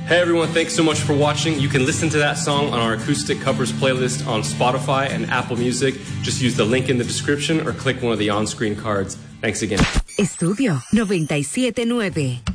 Hey everyone, thanks so much for watching. You can listen to that song on our acoustic covers playlist on Spotify and Apple Music. Just use the link in the description or click one of the on-screen cards. Thanks again. Estudio 97.9.